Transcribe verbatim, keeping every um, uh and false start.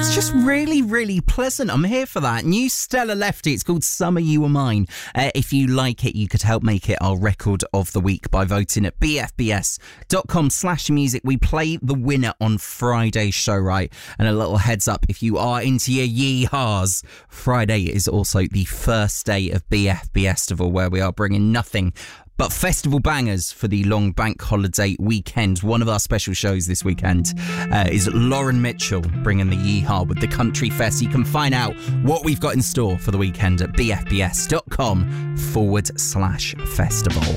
It's just really, really pleasant. I'm here for that. New Stella Lefty. It's called Summer You Were Mine. Uh, if you like it, you could help make it our record of the week by voting at bfbs.com slash music. We play the winner on Friday's show, right? And a little heads up, if you are into your yeehaws, Friday is also the first day of B F B Festival, where we are bringing nothing but festival bangers for the long bank holiday weekend. One of our special shows this weekend uh, is Lauren Mitchell bringing the yeehaw with the Country Fest. You can find out what we've got in store for the weekend at bfbs.com forward slash festival.